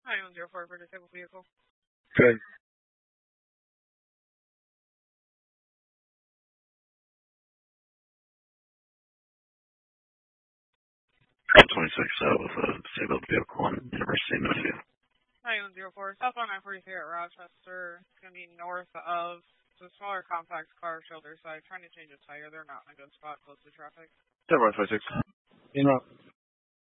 904 for disabled vehicle. Good. 26 with a disabled vehicle on University of Michigan. 904 southbound 943 at Rochester. It's going to be north of the smaller compact car shoulder side. Trying to change a tire. They're not in a good spot close to traffic. 26. In route.